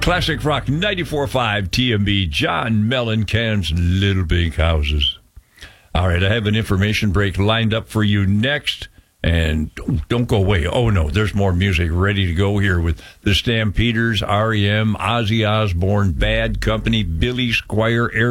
Classic Rock 94.5 TMB, John Mellencamp's Little Big Houses. All right, I have an information break lined up for you next. And don't go away. Oh, no, there's more music ready to go here with the Stampeders, R.E.M., Ozzy Osbourne, Bad Company, Billy Squier,